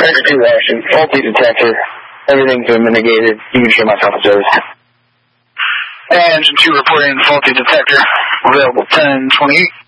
Tiger 2 Washington, faulty detector. Everything's been mitigated. You can show my top of service. Engine 2 reporting faulty detector. Available 1028.